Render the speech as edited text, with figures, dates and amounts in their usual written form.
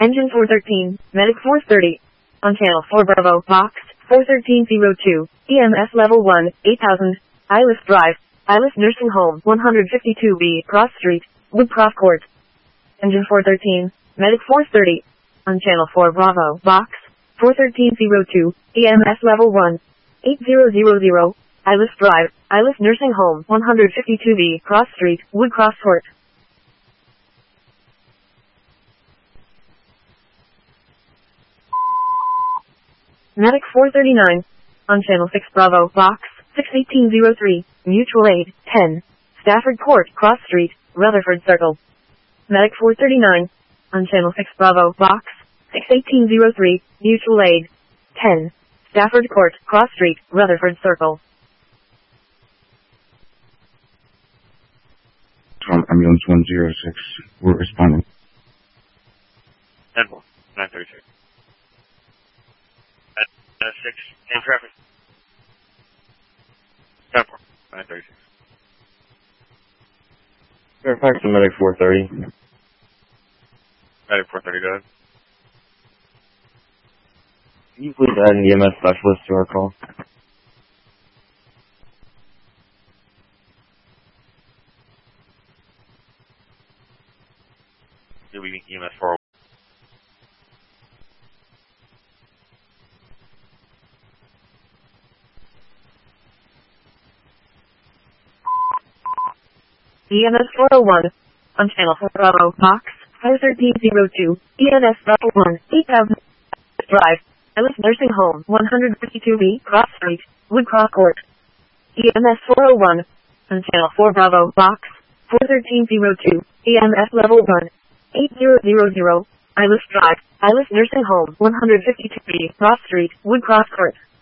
Engine 413, Medic 430. On channel 4 Bravo, box 41302, EMS level 1, 8000, Ilis Drive, Ilis Nursing Home, 152B, Cross Street, Woodcroft Court. Engine 413, Medic 430. On channel 4 Bravo, box 41302, EMS level 1, 8000, Ilis Drive, Ilis Nursing Home, 152B, Cross Street, Woodcroft Court. Medic 439. On channel 6 Bravo, box 61803, Mutual Aid, 10, Stafford Court, Cross Street, Rutherford Circle. Medic 439. On channel 6 Bravo, box 61803, Mutual Aid, 10, Stafford Court, Cross Street, Rutherford Circle. From ambulance 106, we're responding. 10-4, 936. 6, in traffic. 10-4, 936. Fairfax to Medic 430. Medic 430, go ahead. Can you please add an EMS specialist to our call? Do we EMS 401? EMS 401. On channel 4 Bravo, box 41302, EMS level 1, 8000, Drive, Ilis Nursing Home, 152B, Cross Street, Woodcroft Court. EMS 401. On channel 4 Bravo, box 41302, EMS level 1, 8000, Ilis Drive, Ilis Nursing Home, 152B, Cross Street, Woodcroft Court.